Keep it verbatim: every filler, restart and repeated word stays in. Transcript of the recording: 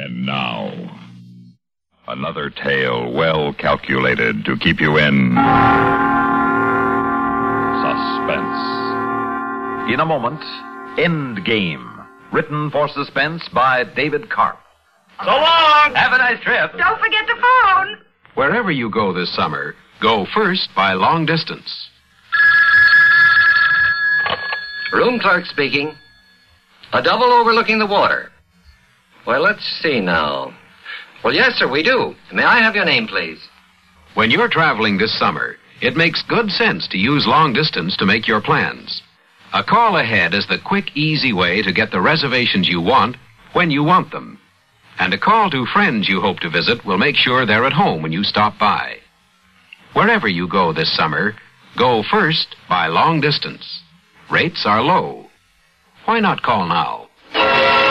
And now, another tale well calculated to keep you in suspense. In a moment, End Game, written for suspense by David Karp. So long! Have a nice trip. Don't forget to phone. Wherever you go this summer, go first by long distance. Room clerk speaking. A double overlooking the water. Well, let's see now. Well, yes, sir, we do. May I have your name, please? When you're traveling this summer, it makes good sense to use long distance to make your plans. A call ahead is the quick, easy way to get the reservations you want when you want them. And a call to friends you hope to visit will make sure they're at home when you stop by. Wherever you go this summer, go first by long distance. Rates are low. Why not call now?